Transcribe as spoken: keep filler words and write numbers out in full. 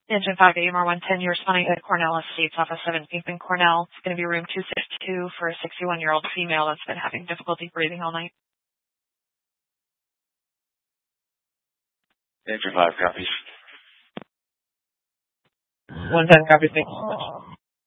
Engine five A M R one ten, you're responding to Cornell Estates off of seventeenth and Cornell. It's going to be room two sixty-two for a sixty-one-year-old female that's been having difficulty breathing all night. Engine five copies. one ten copies, thank you so much.